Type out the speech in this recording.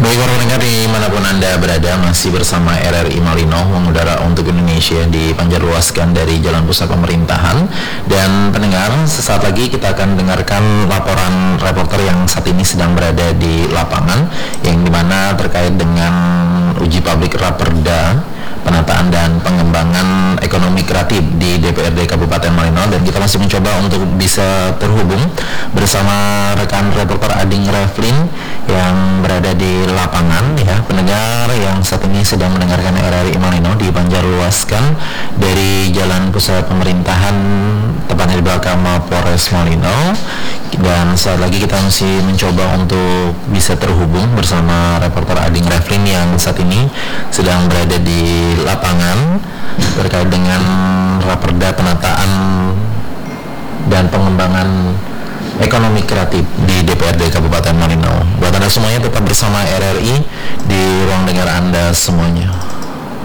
Baik para pendengar dimanapun Anda berada, masih bersama RRI Malino mengudara untuk Indonesia dipancarluaskan dari Jalan Pusat Pemerintahan. Dan pendengar, sesaat lagi kita akan dengarkan laporan reporter yang saat ini sedang berada di lapangan, yang dimana terkait dengan uji publik Raperda Penataan dan Pengembangan Ekonomi Kreatif di DPRD Kabupaten Malino. Dan kita masih mencoba untuk bisa terhubung bersama rekan reporter Ading Revlin yang berada di lapangan, ya pendengar yang saat ini sedang mendengarkan RRI Malino dipancarluaskan dari Jalan Pusat Pemerintahan tepatnya di belakang Mapolres Malino. Dan saat lagi kita masih mencoba untuk bisa terhubung bersama reporter Ading Revlin yang saat ini sedang berada di lapangan terkait dengan Raperda Penataan dan Pengembangan Ekonomi Kreatif di DPRD Kabupaten Malino. Buat Anda semuanya tetap bersama RRI di ruang dengar Anda semuanya.